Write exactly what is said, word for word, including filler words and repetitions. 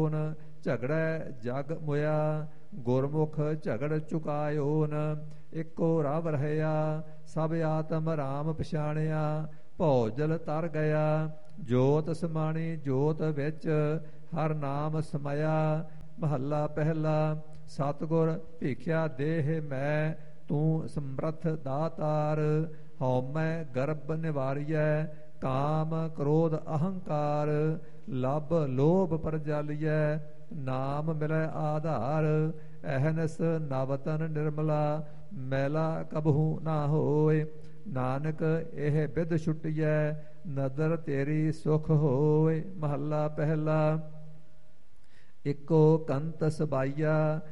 ਨ ਝਗੜੈ ਜਗ ਮੁਇਆ। ਗੁਰਮੁਖ ਝਗੜ ਚੁਕਾਇਓ ਨ ਇੱਕੋ ਰਵ ਰਹਿਆ। ਸਭ ਆਤਮ ਰਾਮ ਪਛਾਣਿਆ ਭਉ ਜਲ ਤਰ ਗਿਆ। ਜੋਤ ਸਮਾਣੀ ਜੋਤ ਵਿੱਚ ਹਰ ਨਾਮ ਸਮਇਆ। ਮਹੱਲਾ ਪਹਿਲਾ। ਸਤਿਗੁਰ ਭੀਖਿਆ ਦੇਹ ਮੈਂ ਤੂੰ ਸਮਰੱਥ ਦਾਤਾਰ। ਹਉਮੈ ਗਰਭ ਨਿਵਾਰੀਐ ਕਾਮ ਕ੍ਰੋਧ ਅਹੰਕਾਰ। ਲੱਭ ਲੋਭ ਪਰਜਾਲੀਐ ਨਾਮ ਮਿਲੈ ਆਧਾਰ। ਅਹਨਸ ਨਵਤਨ ਨਿਰਮਲਾ ਮੈਲਾ ਕਬਹੂ ਨਾ ਹੋਏ। ਨਾਨਕ ਇਹ ਬਿਧ ਛੁਟੀਐ ਨਦਰ ਤੇਰੀ ਸੁਖ ਹੋਏ। ਮਹੱਲਾ ਪਹਿਲਾ। ਇੱਕੋ ਕੰਤ ਸਬਾਈਆ